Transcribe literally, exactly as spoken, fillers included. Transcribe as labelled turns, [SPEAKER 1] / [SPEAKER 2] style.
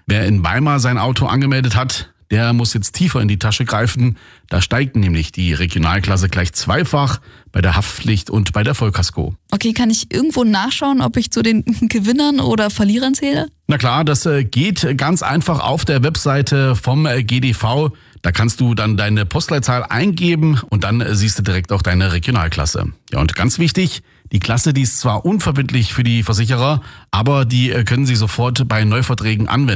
[SPEAKER 1] Wer in Weimar sein Auto angemeldet hat, der muss jetzt tiefer in die Tasche greifen. Da steigt nämlich die Regionalklasse gleich zweifach bei der Haftpflicht und bei der Vollkasko.
[SPEAKER 2] Okay, kann ich irgendwo nachschauen, ob ich zu den Gewinnern oder Verlierern zähle?
[SPEAKER 1] Na klar, das geht ganz einfach auf der Webseite vom G D V. Da kannst du dann deine Postleitzahl eingeben und dann siehst du direkt auch deine Regionalklasse. Ja, und ganz wichtig, die Klasse, die ist zwar unverbindlich für die Versicherer, aber die können sie sofort bei Neuverträgen anwenden.